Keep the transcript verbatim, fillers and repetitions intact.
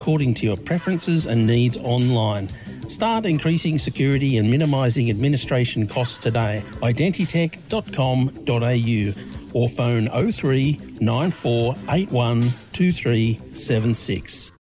according to your preferences and needs online. Start increasing security and minimising administration costs today. Identitech dot com dot a u or phone oh three nine four eight one two three seven six.